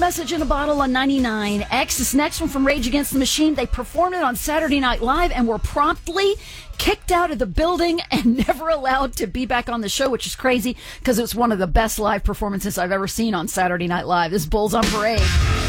Message in a Bottle on 99X. This next one from Rage Against the Machine. They performed it on Saturday Night Live and were promptly kicked out of the building and never allowed to be back on the show, which is crazy because it was one of the best live performances I've ever seen on Saturday Night Live. This is Bulls on Parade.